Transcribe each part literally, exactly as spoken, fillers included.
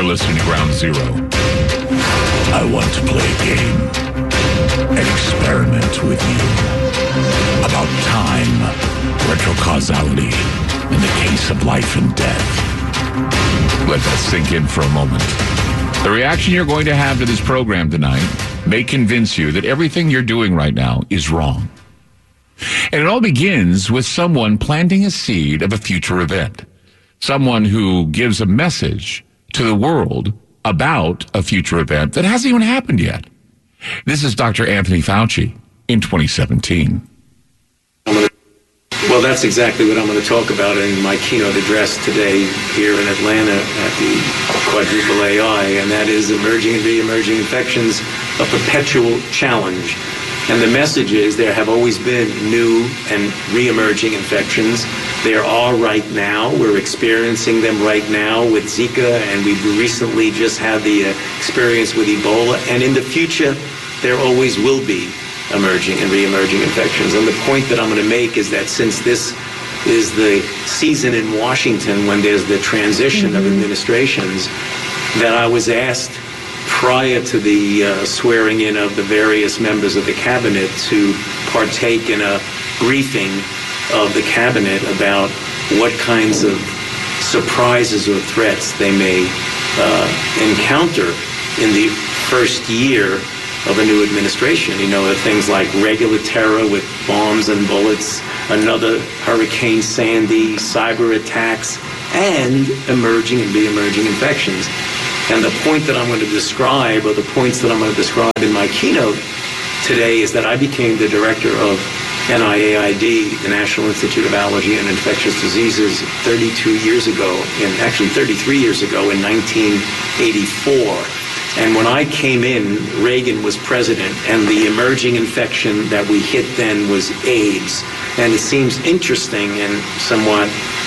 listening to Ground Zero. I want to play a game, an experiment with you about time, retrocausality, in the case of life and death. Let that sink in for a moment. The reaction you're going to have to this program tonight may convince you that everything you're doing right now is wrong. And it all begins with someone planting a seed of a future event. Someone who gives a message to the world about a future event that hasn't even happened yet. This is Doctor Anthony Fauci in twenty seventeen. Well, that's exactly what I'm going to talk about in my keynote address today here in Atlanta at the Quadruple A I, and that is emerging and re-emerging infections, a perpetual challenge. And the message is there have always been new and re-emerging infections. There are right now. We're experiencing them right now with Zika, and we've recently just had the uh, experience with Ebola. And in the future, there always will be emerging and re-emerging infections. And the point that I'm going to make is that since this is the season in Washington when there's the transition mm-hmm. of administrations, that I was asked prior to the uh, swearing in of the various members of the cabinet to partake in a briefing of the cabinet about what kinds of surprises or threats they may uh, encounter in the first year of a new administration. You know, things like regular terror with bombs and bullets, another Hurricane Sandy, cyber attacks, and emerging and re-emerging infections. And the point that I'm going to describe, or the points that I'm going to describe in my keynote today, is that I became the director of N I A I D, the National Institute of Allergy and Infectious Diseases, thirty-two years ago, and actually thirty-three years ago in nineteen eighty-four. And when I came in, Reagan was president, and the emerging infection that we hit then was AIDS. And it seems interesting and somewhat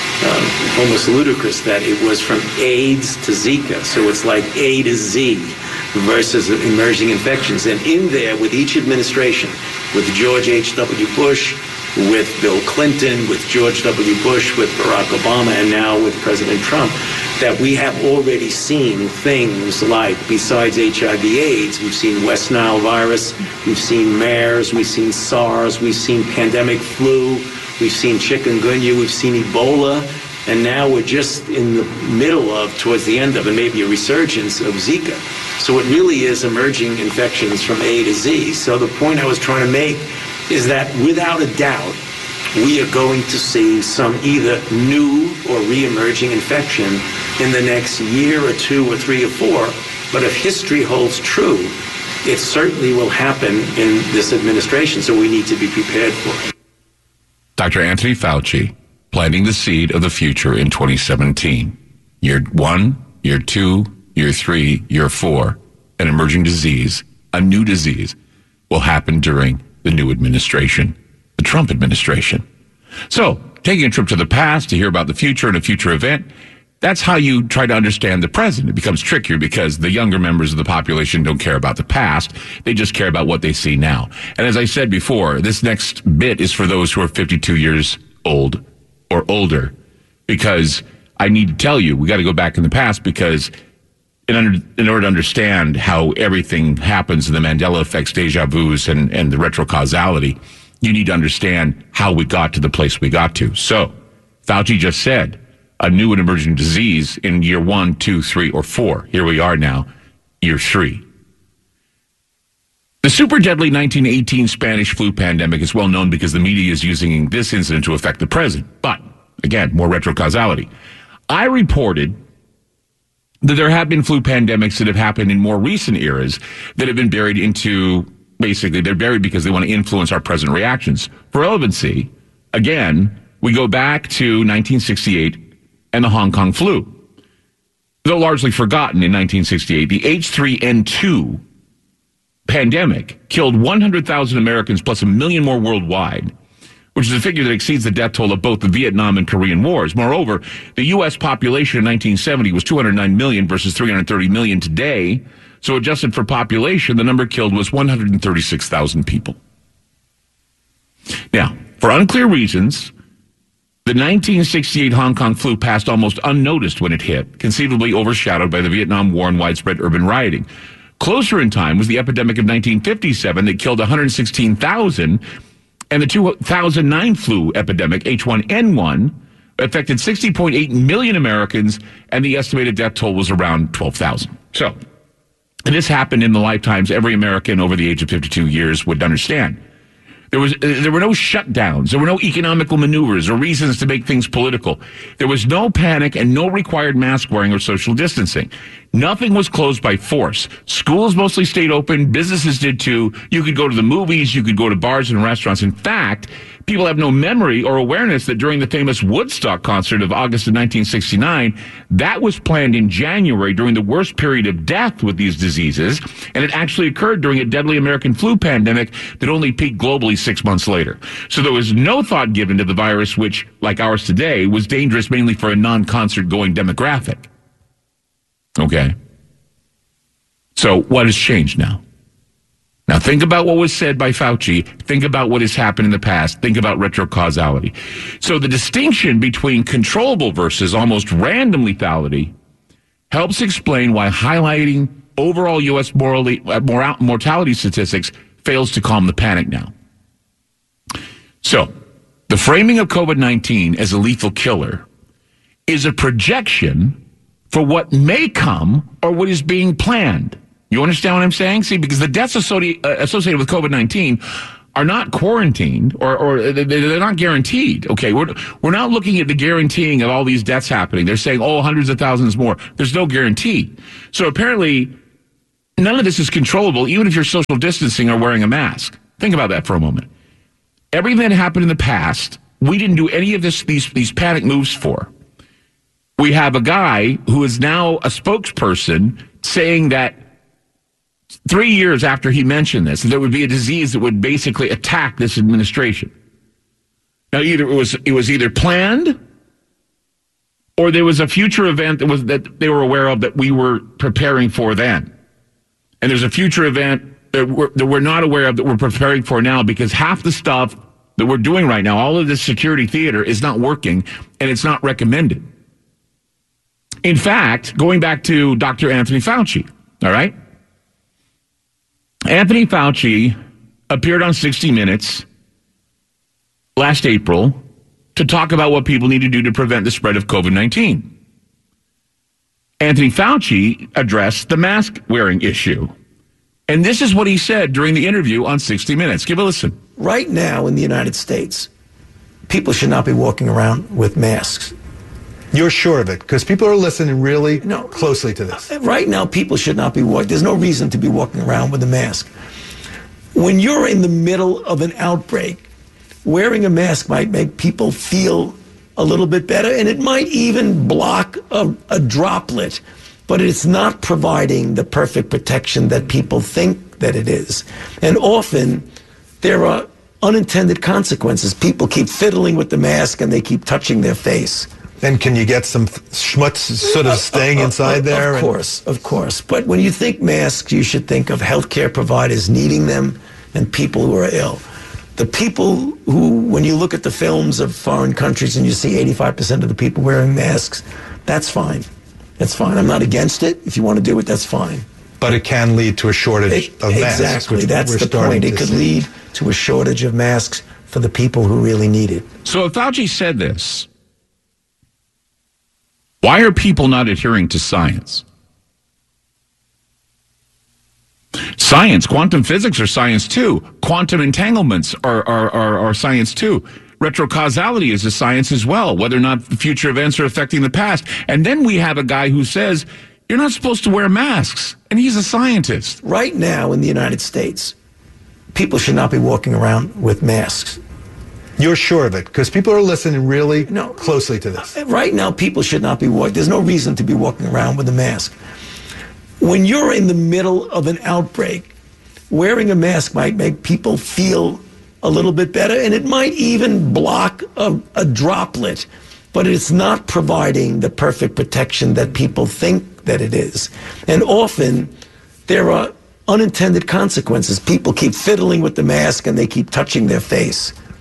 uh, almost ludicrous that it was from AIDS to Zika. So it's like A to Z versus emerging infections. And in there, with each administration, with George H W Bush, with Bill Clinton, with George W. Bush, with Barack Obama, and now with President Trump, that we have already seen things like, besides H I V AIDS, we've seen West Nile virus, we've seen MERS, we've seen SARS, we've seen pandemic flu, we've seen chikungunya, we've seen Ebola, and now we're just in the middle of, towards the end of, and maybe a resurgence of Zika. So it really is emerging infections from A to Z. So the point I was trying to make is that without a doubt, we are going to see some either new or re-emerging infection in the next year or two or three or four. But if history holds true, it certainly will happen in this administration, so we need to be prepared for it. Doctor Anthony Fauci, planting the seed of the future in twenty seventeen. Year one, year two, year three, year four, an emerging disease, a new disease, will happen during the new administration, the Trump administration. So, taking a trip to the past to hear about the future and a future event, that's how you try to understand the present. It becomes trickier because the younger members of the population don't care about the past. They just care about what they see now. And as I said before, this next bit is for those who are fifty-two years old or older, because I need to tell you, we got to go back in the past, because in, under, in order to understand how everything happens, the Mandela effects, deja vus, and, and the retrocausality, you need to understand how we got to the place we got to. So, Fauci just said, a new and emerging disease in year one, two, three, or four. Here we are now, year three. The super deadly nineteen eighteen Spanish flu pandemic is well known because the media is using this incident to affect the present. But, again, more retrocausality. I reported that there have been flu pandemics that have happened in more recent eras that have been buried into, basically, they're buried because they want to influence our present reactions. For relevancy, again, we go back to nineteen sixty-eight and the Hong Kong flu. Though largely forgotten in nineteen sixty-eight, the H three N two pandemic killed one hundred thousand Americans plus a million more worldwide, which is a figure that exceeds the death toll of both the Vietnam and Korean wars. Moreover, the U S population in nineteen seventy was two hundred nine million versus three hundred thirty million today. So adjusted for population, the number killed was one hundred thirty-six thousand people. Now, for unclear reasons, The nineteen sixty-eight Hong Kong flu passed almost unnoticed when it hit, conceivably overshadowed by the Vietnam War and widespread urban rioting. Closer in time was the epidemic of nineteen fifty-seven that killed one hundred sixteen thousand, and the two thousand nine flu epidemic, H one N one, affected sixty point eight million Americans, and the estimated death toll was around twelve thousand. So, and this happened in the lifetimes every American over the age of fifty-two years would understand. There was, there were no shutdowns. There were no economical maneuvers or reasons to make things political. There was no panic and no required mask wearing or social distancing. Nothing was closed by force. Schools mostly stayed open. Businesses did too. You could go to the movies. You could go to bars and restaurants. In fact, people have no memory or awareness that during the famous Woodstock concert of August of nineteen sixty-nine, that was planned in January during the worst period of death with these diseases, and it actually occurred during a deadly American flu pandemic that only peaked globally six months later. So there was no thought given to the virus, which, like ours today, was dangerous mainly for a non-concert going demographic. Okay. So what has changed now? Now think about what was said by Fauci. Think about what has happened in the past. Think about retrocausality. So the distinction between controllable versus almost random lethality helps explain why highlighting overall U S morally, uh, moral, mortality statistics fails to calm the panic now. So the framing of COVID nineteen as a lethal killer is a projection for what may come or what is being planned. You understand what I'm saying? See, because the deaths associated, uh, associated with COVID nineteen are not quarantined or, or they're not guaranteed. Okay, we're, we're not looking at the guaranteeing of all these deaths happening. They're saying, oh, hundreds of thousands more. There's no guarantee. So apparently, none of this is controllable, even if you're social distancing or wearing a mask. Think about that for a moment. Everything that happened in the past, we didn't do any of this, these, these panic moves for. We have a guy who is now a spokesperson saying that three years after he mentioned this, there would be a disease that would basically attack this administration. Now, either it was it was either planned, or there was a future event that was that they were aware of that we were preparing for then, and there's a future event that we're, that we're not aware of that we're preparing for now, because half the stuff that we're doing right now, all of this security theater, is not working and it's not recommended. In fact, going back to Doctor Anthony Fauci, all right? Anthony Fauci appeared on sixty minutes last April to talk about what people need to do to prevent the spread of COVID nineteen. Anthony Fauci addressed the mask-wearing issue. And this is what he said during the interview on sixty minutes. Give a listen. Right now in the United States, people should not be walking around with masks. You're sure of it? Because people are listening really no, closely to this. Right now, people should not be walking. There's no reason to be walking around with a mask. When you're in the middle of an outbreak, wearing a mask might make people feel a little bit better, and it might even block a, a droplet, but it's not providing the perfect protection that people think that it is. And often, there are unintended consequences. People keep fiddling with the mask, and they keep touching their face. And can you get some schmutz sort of staying uh, uh, inside uh, there? Of course, of course. But when you think masks, you should think of healthcare providers needing them and people who are ill. The people who, when you look at the films of foreign countries and you see eighty-five percent of the people wearing masks, that's fine. That's fine. I'm not against it. If you want to do it, that's fine. But it can lead to a shortage it, of masks. Exactly. That's the point. It could see. lead to a shortage of masks for the people who really need it. So if Fauci said this, why are people not adhering to science? Science, quantum physics are science too. Quantum entanglements are, are, are, are science too. Retrocausality is a science as well, whether or not future events are affecting the past. And then we have a guy who says, you're not supposed to wear masks. And he's a scientist. Right now in the United States, people should not be walking around with masks. You're sure of it? Because people are listening really no, closely to this. Right now, people should not be walking. There's no reason to be walking around with a mask. When you're in the middle of an outbreak, wearing a mask might make people feel a little bit better, and it might even block a, a droplet, but it's not providing the perfect protection that people think that it is. And often, there are unintended consequences. People keep fiddling with the mask, and they keep touching their face.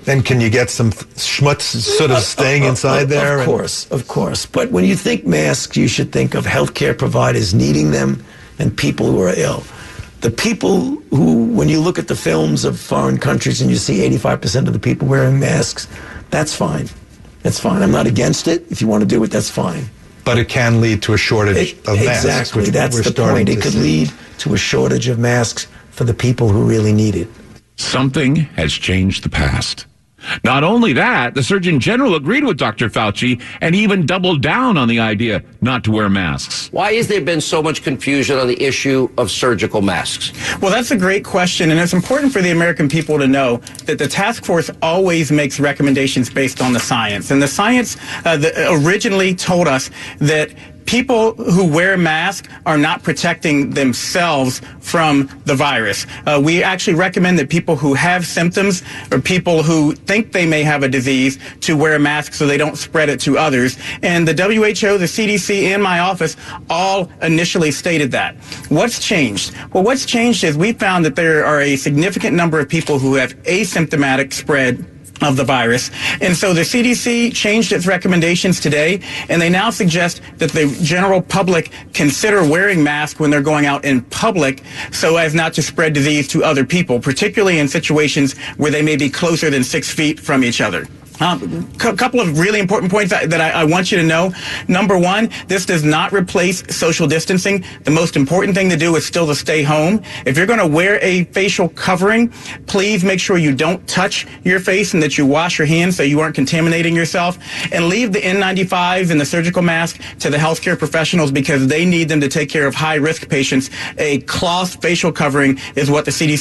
And can you get some schmutz sort of staying inside there? Of course, of course. But when you think masks, you should think of healthcare providers needing them and people who are ill. The people who, when you look at the films of foreign countries and you see eighty-five percent of the people wearing masks, that's fine. That's fine. I'm not against it. If you want to do it, that's fine. But it can lead to a shortage It, of masks. exactly. Which That's we're the starting point. It to could see. lead to a shortage of masks for the people who really need it. Something has changed the past. Not only that, the Surgeon General agreed with Doctor Fauci and even doubled down on the idea not to wear masks. Why has there been so much confusion on the issue of surgical masks? Well, that's a great question, and it's important for the American people to know that the task force always makes recommendations based on the science. And the science uh, the, originally told us that people who wear masks are not protecting themselves from the virus. Uh, we actually recommend that people who have symptoms or people who think they may have a disease to wear a mask so they don't spread it to others. And the W H O, the C D C, and my office all initially stated that. What's changed? Well, what's changed is we found that there are a significant number of people who have asymptomatic spread of the virus. And so the C D C changed its recommendations today, and they now suggest that the general public consider wearing masks when they're going out in public so as not to spread disease to other people, particularly in situations where they may be closer than six feet from each other. A um, couple of really important points that, that I, I want you to know. Number one, this does not replace social distancing. The most important thing to do is still to stay home. If you're going to wear a facial covering, please make sure you don't touch your face and that you wash your hands so you aren't contaminating yourself. And leave the N ninety-fives and the surgical mask to the healthcare professionals because they need them to take care of high-risk patients. A cloth facial covering is what the C D C